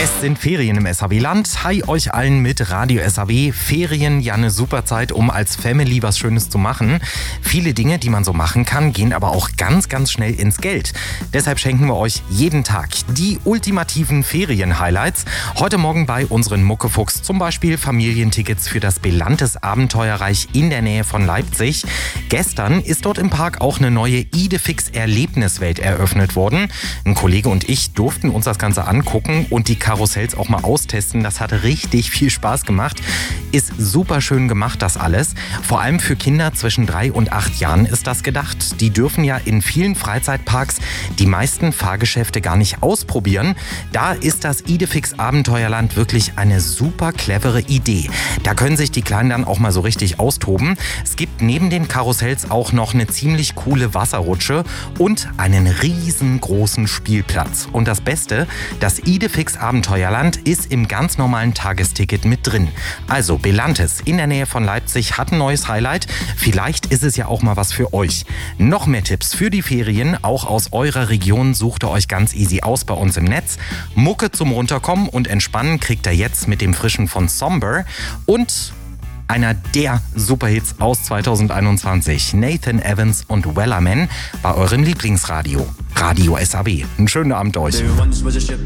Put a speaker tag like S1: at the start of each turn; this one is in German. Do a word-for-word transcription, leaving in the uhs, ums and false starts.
S1: Es sind Ferien im S H W-Land. Hi euch allen mit Radio S H W. Ferien, ja eine super Zeit, um als Family was Schönes zu machen. Viele Dinge, die man so machen kann, gehen aber auch ganz, ganz schnell ins Geld. Deshalb schenken wir euch jeden Tag die ultimativen Ferien-Highlights. Heute Morgen bei unseren Muckefuchs zum Beispiel Familientickets für das Belantes Abenteuerreich in der Nähe von Leipzig. Gestern ist dort im Park auch eine neue Idefix-Erlebniswelt eröffnet worden. Ein Kollege und ich durften uns das Ganze angucken und die Karussells auch mal austesten. Das hat richtig viel Spaß gemacht. Ist super schön gemacht, das alles. Vor allem für Kinder zwischen drei und acht Jahren ist das gedacht. Die dürfen ja in vielen Freizeitparks die meisten Fahrgeschäfte gar nicht ausprobieren. Da ist das Idefix Abenteuerland wirklich eine super clevere Idee. Da können sich die Kleinen dann auch mal so richtig austoben. Es gibt neben den Karussells auch noch eine ziemlich coole Wasserrutsche und einen riesengroßen Spielplatz. Und das Beste, das Idefix Abenteuerland ist im ganz normalen Tagesticket mit drin. Also Belantes in der Nähe von Leipzig hat ein neues Highlight. Vielleicht ist es ja auch mal was für euch. Noch mehr Tipps für die Ferien, auch aus eurer Region, sucht ihr euch ganz easy aus bei uns im Netz. Mucke zum Runterkommen und Entspannen kriegt ihr jetzt mit dem Frischen von Somber und einer der Superhits aus zweitausendeinundzwanzig. Nathan Evans und Wellerman bei eurem Lieblingsradio. Radio S H W. Einen schönen Abend euch.